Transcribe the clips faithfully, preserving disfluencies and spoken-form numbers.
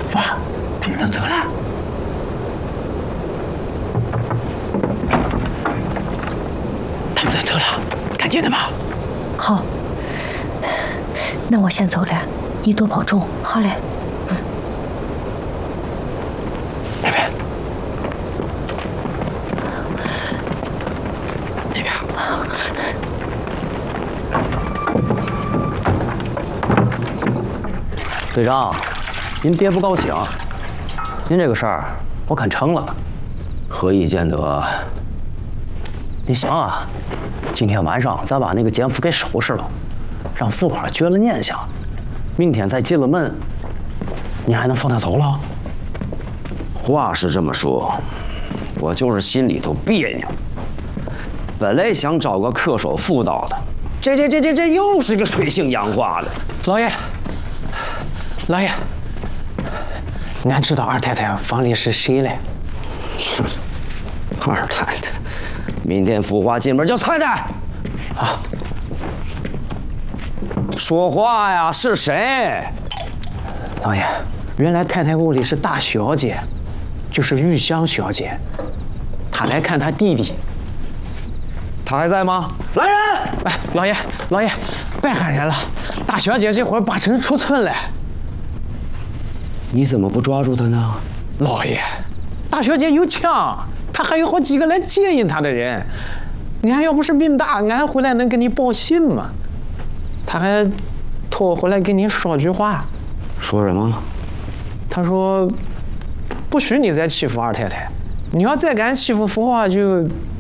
哇，他们都走了。他们都走了，看见了吗？ 好，那我先走了，你多保重。好嘞。嗯。 那边。 那边， 队长，您别不高兴，您这个事儿我看成了。何以见得？你想啊，今天晚上咱把那个奸夫给收拾了，让富花绝了念想，明天再进了门，你还能放他走了？ 话是这么说，我就是心里头别扭。 本来想找个恪守妇道的，这这这这这又是个水性杨花的。 老爷，老爷，俺知道二太太房里是谁嘞？ 二太太，明天富花进门叫太太。 啊， 说话呀，是谁？ 老爷，原来太太屋里是大小姐，就是玉香小姐，她来看她弟弟。 他还在吗？来人！ 哎，老爷，老爷，别喊人了，大小姐这会儿八成出村了。 你怎么不抓住她呢？ 老爷，大小姐有枪，她还有好几个来接应她的人。俺要不是命大，俺回来能给你报信吗？她还托我回来跟你说句话。 说什么？ 她说，不许你再欺负二太太，你要再敢欺负福花就。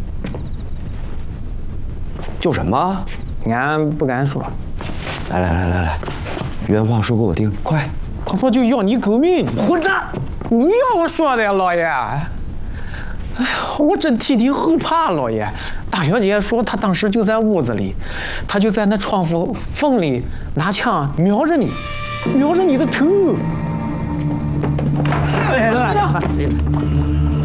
就什么？ 俺不敢说。 来来来来来，原话说给我听，快！ 他说就要你狗命！ 混蛋！ 你要我说的呀，老爷。哎呀，我真替你后怕，老爷。大小姐说她当时就在屋子里，她就在那窗户缝里拿枪瞄着你，瞄着你的头。哎呀！